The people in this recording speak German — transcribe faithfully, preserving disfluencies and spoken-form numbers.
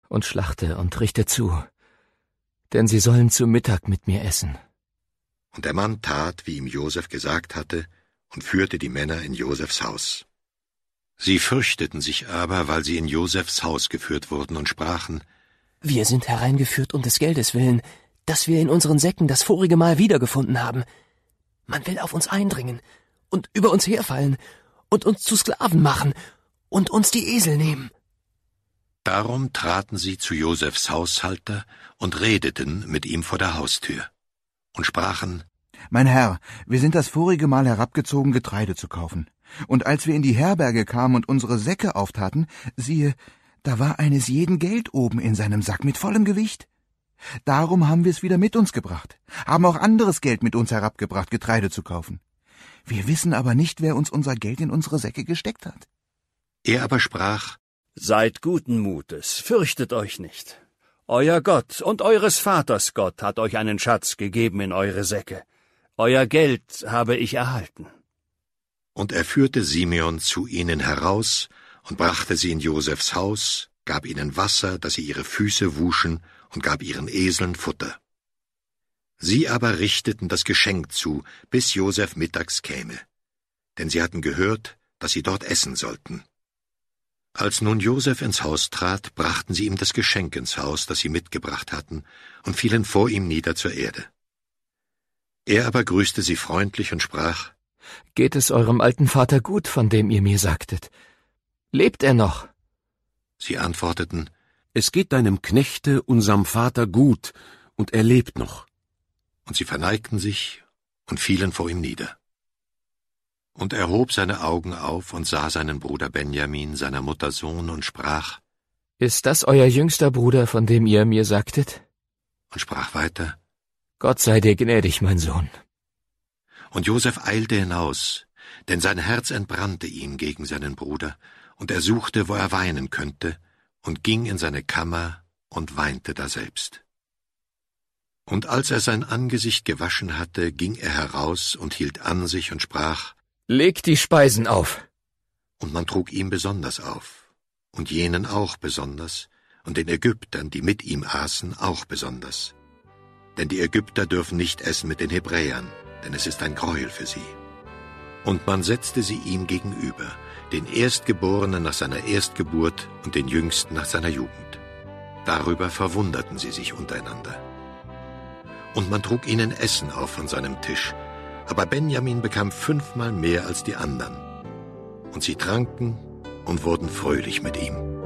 und schlachte und richte zu, denn sie sollen zu Mittag mit mir essen.« Und der Mann tat, wie ihm Josef gesagt hatte, und führte die Männer in Josefs Haus. Sie fürchteten sich aber, weil sie in Josefs Haus geführt wurden, und sprachen: »Wir sind hereingeführt um des Geldes willen, das wir in unseren Säcken das vorige Mal wiedergefunden haben. Man will auf uns eindringen und über uns herfallen und uns zu Sklaven machen und uns die Esel nehmen.« Darum traten sie zu Josefs Haushalter und redeten mit ihm vor der Haustür und sprachen: »Mein Herr, wir sind das vorige Mal herabgezogen, Getreide zu kaufen. Und als wir in die Herberge kamen und unsere Säcke auftaten, siehe, da war eines jeden Geld oben in seinem Sack mit vollem Gewicht. Darum haben wir es wieder mit uns gebracht, haben auch anderes Geld mit uns herabgebracht, Getreide zu kaufen. Wir wissen aber nicht, wer uns unser Geld in unsere Säcke gesteckt hat.« Er aber sprach: »Seid guten Mutes, fürchtet euch nicht. Euer Gott und eures Vaters Gott hat euch einen Schatz gegeben in eure Säcke. Euer Geld habe ich erhalten.« Und er führte Simeon zu ihnen heraus und brachte sie in Josefs Haus, gab ihnen Wasser, dass sie ihre Füße wuschen, und gab ihren Eseln Futter. Sie aber richteten das Geschenk zu, bis Josef mittags käme, denn sie hatten gehört, dass sie dort essen sollten. Als nun Josef ins Haus trat, brachten sie ihm das Geschenk ins Haus, das sie mitgebracht hatten, und fielen vor ihm nieder zur Erde. Er aber grüßte sie freundlich und sprach: »Geht es eurem alten Vater gut, von dem ihr mir sagtet? Lebt er noch?« Sie antworteten: »Es geht deinem Knechte, unserem Vater, gut, und er lebt noch.« Und sie verneigten sich und fielen vor ihm nieder. Und er hob seine Augen auf und sah seinen Bruder Benjamin, seiner Mutter Sohn, und sprach: »Ist das euer jüngster Bruder, von dem ihr mir sagtet?« Und sprach weiter: »Gott sei dir gnädig, mein Sohn.« Und Josef eilte hinaus, denn sein Herz entbrannte ihm gegen seinen Bruder, und er suchte, wo er weinen könnte, und ging in seine Kammer und weinte daselbst. Und als er sein Angesicht gewaschen hatte, ging er heraus und hielt an sich und sprach: »Legt die Speisen auf.« Und man trug ihm besonders auf, und jenen auch besonders, und den Ägyptern, die mit ihm aßen, auch besonders. Denn die Ägypter dürfen nicht essen mit den Hebräern, denn es ist ein Gräuel für sie. Und man setzte sie ihm gegenüber, den Erstgeborenen nach seiner Erstgeburt und den Jüngsten nach seiner Jugend. Darüber verwunderten sie sich untereinander. Und man trug ihnen Essen auf von seinem Tisch, aber Benjamin bekam fünfmal mehr als die anderen. Und sie tranken und wurden fröhlich mit ihm.